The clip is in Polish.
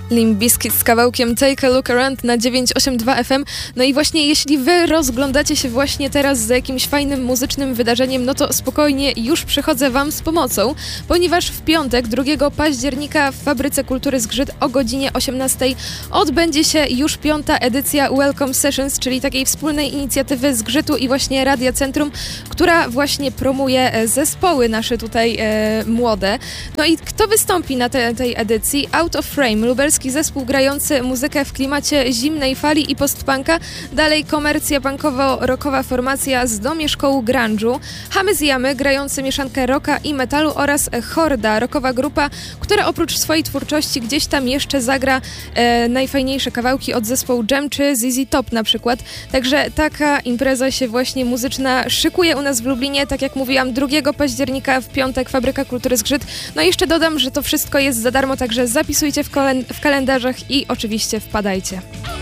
Limp Bizkit z kawałkiem Take a Look Around na 982 FM. No i właśnie jeśli wy rozglądacie się właśnie teraz za jakimś fajnym muzycznym wydarzeniem, no to spokojnie, już przychodzę wam z pomocą, ponieważ w piątek, 2 października w Fabryce Kultury Zgrzyt o godzinie 18 odbędzie się już 5. edycja Welcome Sessions, czyli takiej wspólnej inicjatywy Zgrzytu i właśnie Radia Centrum, która właśnie promuje zespoły nasze tutaj młode. No i kto wystąpi na tej edycji? Out of Frame, lubelski zespół grający muzykę w klimacie zimnej fali i postpunka, dalej komercja punkowo-rockowa formacja z domieszkołu grunge'u, Hamy z Jamy grający mieszankę rocka i metalu oraz Horda, rockowa grupa, która oprócz swojej twórczości gdzieś tam jeszcze zagra najfajniejsze kawałki od zespołu Jam czy ZZ Top na przykład. Także taka impreza się właśnie muzyczna szykuje u nas w Lublinie, tak jak mówiłam, 2 października w piątek Fabryka Kultury Zgrzyt. No i jeszcze dodam, że to wszystko jest za darmo, także zapisujcie w kalendarzach i oczywiście wpadajcie.